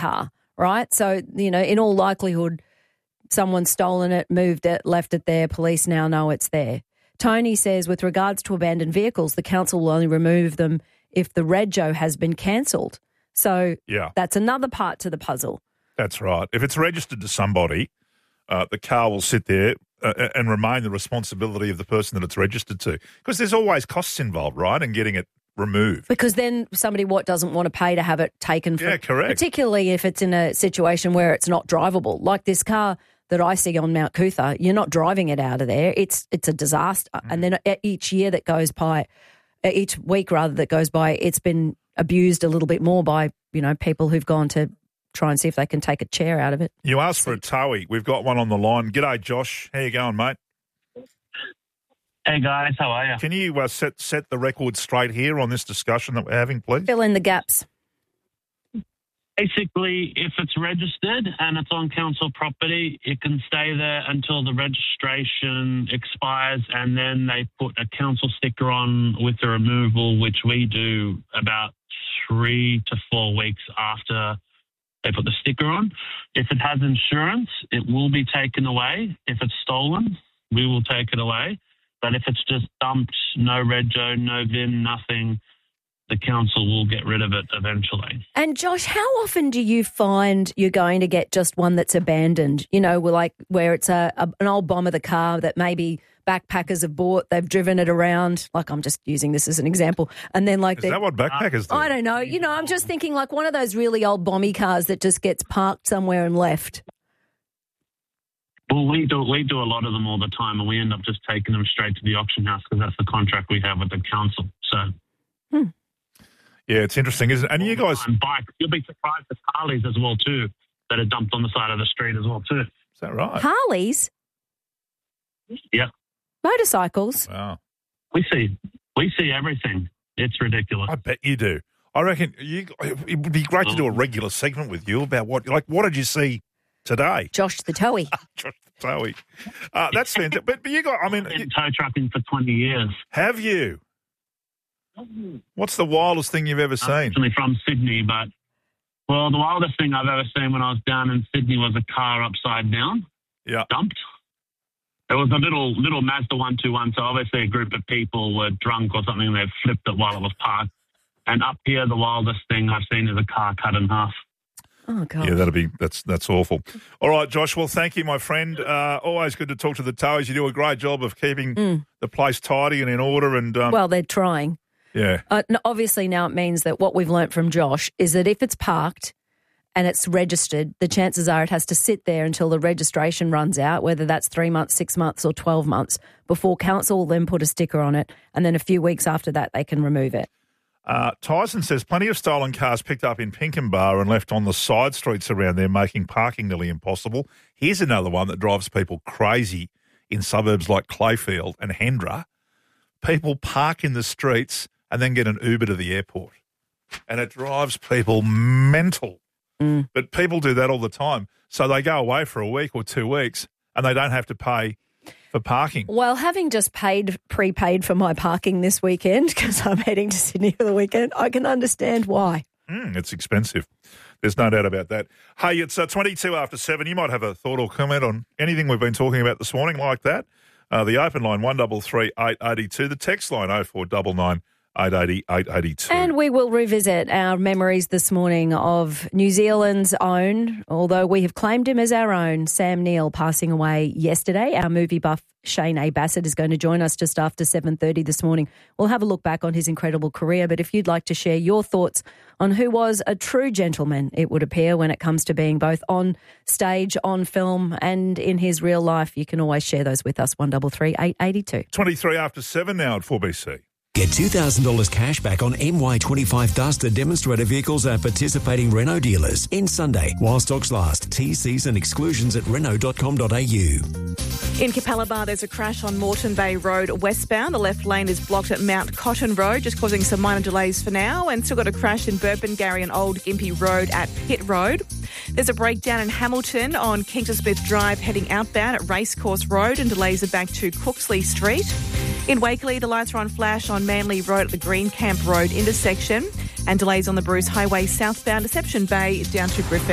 car, right? So, in all likelihood, someone's stolen it, moved it, left it there. Police now know it's there. Tony says with regards to abandoned vehicles, the council will only remove them if the rego has been cancelled. So that's another part to the puzzle. That's right. If it's registered to somebody, the car will sit there and remain the responsibility of the person that it's registered to. Because there's always costs involved, right, in getting it removed. Because then somebody doesn't want to pay to have it taken from. Yeah, correct. Particularly if it's in a situation where it's not drivable. Like this car that I see on Mount Cootha, you're not driving it out of there. It's a disaster. And then each year that goes by, each week rather that goes by, it's been abused a little bit more by, people who've gone to try and see if they can take a chair out of it. You asked for a towie. We've got one on the line. G'day, Josh. How you going, mate? Hey, guys. How are you? Can you set the record straight here on this discussion that we're having, please? Fill in the gaps. Basically, if it's registered and it's on council property, it can stay there until the registration expires, and then they put a council sticker on with the removal, which we do about 3 to 4 weeks after they put the sticker on. If it has insurance, it will be taken away. If it's stolen, we will take it away. But if it's just dumped, no rego, no VIN, nothing, the council will get rid of it eventually. And Josh, how often do you find you're going to get just one that's abandoned? Where it's an old bomb of the car that maybe backpackers have bought, they've driven it around. Like, I'm just using this as an example. And then Is that what backpackers do? I don't know. I'm just thinking like one of those really old bomby cars that just gets parked somewhere and left. Well, we do a lot of them all the time, and we end up just taking them straight to the auction house because that's the contract we have with the council. So, yeah, it's interesting, isn't it? And you guys, bikes, you'll be surprised at Harleys as well too that are dumped on the side of the street as well too. Is that right? Harleys? Yeah. Motorcycles? Wow. We see everything. It's ridiculous. I bet you do. I reckon it would be great to do a regular segment with you about what did you see today? Josh the Towie. Josh the Towie. That's fantastic. But you got, I've been tow trucking for 20 years. Have you? What's the wildest thing you've ever seen? I'm actually from Sydney, but, the wildest thing I've ever seen when I was down in Sydney was a car upside down. Yeah. Dumped. It was a little Mazda 121, so obviously a group of people were drunk or something, and they flipped it while it was parked. And up here, the wildest thing I've seen is a car cut in half. Oh, God. Yeah, that's awful. All right, Josh, well, thank you, my friend. Always good to talk to the Towies. You do a great job of keeping the place tidy and in order. And well, they're trying. Yeah. Obviously, now it means that what we've learnt from Josh is that if it's parked and it's registered, the chances are it has to sit there until the registration runs out, whether that's 3 months, 6 months or 12 months, before council will then put a sticker on it, and then a few weeks after that they can remove it. Tyson says plenty of stolen cars picked up in Pinkenba and left on the side streets around there, making parking nearly impossible. Here's another one that drives people crazy in suburbs like Clayfield and Hendra. People park in the streets and then get an Uber to the airport. And it drives people mental. But people do that all the time. So they go away for a week or 2 weeks and they don't have to pay for parking. Well, having just prepaid for my parking this weekend because I'm heading to Sydney for the weekend, I can understand why. It's expensive. There's no doubt about that. Hey, it's 22 after 7. You might have a thought or comment on anything we've been talking about this morning like that. The open line, 133 882. The text line, 0499 880 882. And we will revisit our memories this morning of New Zealand's own, although we have claimed him as our own, Sam Neill, passing away yesterday. Our movie buff Shane A. Bassett is going to join us just after 7:30 this morning. We'll have a look back on his incredible career, but if you'd like to share your thoughts on who was a true gentleman, it would appear, when it comes to being both on stage, on film and in his real life, you can always share those with us, 133 882. 23 after 7 now at 4BC. Get $2,000 cash back on MY25 Duster demonstrator vehicles at participating Renault dealers in Sunday while stocks last. TCs and exclusions at Renault.com.au. In Capalaba, there's a crash on Moreton Bay Road westbound. The left lane is blocked at Mount Cotton Road, just causing some minor delays for now. And still got a crash in Burpengary and Old Gympie Road at Pitt Road. There's a breakdown in Hamilton on Kingston Smith Drive heading outbound at Racecourse Road, and delays are back to Cooksley Street. In Wakeley, the lights are on flash on Manly Road at the Green Camp Road intersection, and delays on the Bruce Highway southbound Deception Bay down to Griffin.